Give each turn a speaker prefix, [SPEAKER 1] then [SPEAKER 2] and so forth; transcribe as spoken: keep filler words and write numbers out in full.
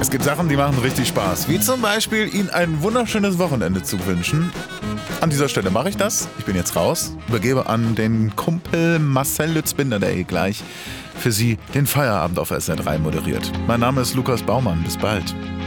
[SPEAKER 1] Es gibt Sachen, die machen richtig Spaß, wie zum Beispiel Ihnen ein wunderschönes Wochenende zu wünschen. An dieser Stelle mache ich das. Ich bin jetzt raus, übergebe an den Kumpel Marcel Lützbinder, der hier gleich für Sie den Feierabend auf S R drei moderiert. Mein Name ist Lukas Baumann. Bis bald.